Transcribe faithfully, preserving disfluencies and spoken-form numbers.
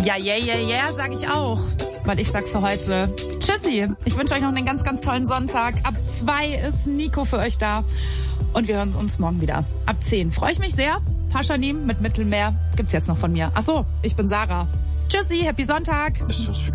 Ja, yeah, yeah, yeah, sag ich auch. Weil ich sag für heute Tschüssi. Ich wünsche euch noch einen ganz, ganz tollen Sonntag. Ab zwei ist Nico für euch da. Und wir hören uns morgen wieder. Ab zehn. Freue ich mich sehr. Paschanim mit Mittelmeer gibt's jetzt noch von mir. Ach so, ich bin Sarah. Tschüssi, happy Sonntag.